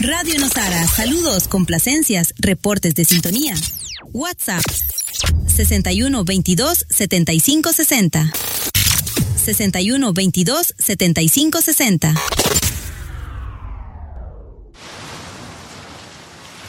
Radio Nosara, saludos, complacencias, reportes de sintonía. WhatsApp 61 22 75 60. 61 22 75 60.